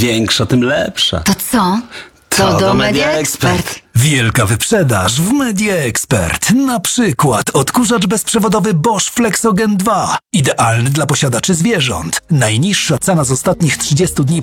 większa, tym lepsza. To co? To do Media Expert. Wielka wyprzedaż w Media Expert. Na przykład odkurzacz bezprzewodowy Bosch Flexogen 2. Idealny dla posiadaczy zwierząt. Najniższa cena z ostatnich 30 dni